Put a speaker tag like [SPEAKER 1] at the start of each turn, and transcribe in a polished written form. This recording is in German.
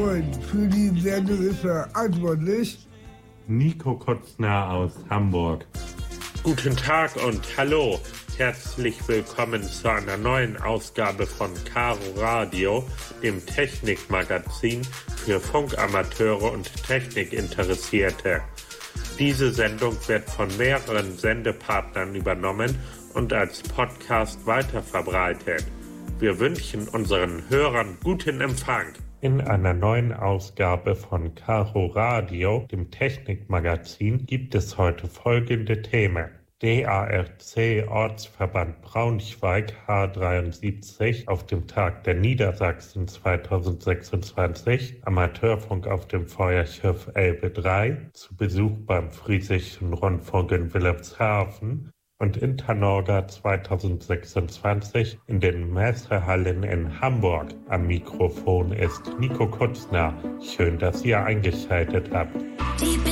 [SPEAKER 1] 9. Für die Sendung ist verantwortlich
[SPEAKER 2] Nico Kutzner aus Hamburg.
[SPEAKER 3] Guten Tag und hallo. Herzlich willkommen zu einer neuen Ausgabe von Caro Radio, dem Technikmagazin für Funkamateure und Technikinteressierte. Diese Sendung wird von mehreren Sendepartnern übernommen und als Podcast weiterverbreitet. Wir wünschen unseren Hörern guten Empfang.
[SPEAKER 2] In einer neuen Ausgabe von Caro Radio, dem Technikmagazin, gibt es heute folgende Themen. DARC Ortsverband Braunschweig H73 auf dem Tag der Niedersachsen 2026, Amateurfunk auf dem Feuerschiff Elbe 3, zu Besuch beim Friesischen Rundfunk in Wilhelmshaven und Internorga 2026 in den Messehallen in Hamburg. Am Mikrofon ist Nico Kutzner. Schön, dass ihr eingeschaltet habt.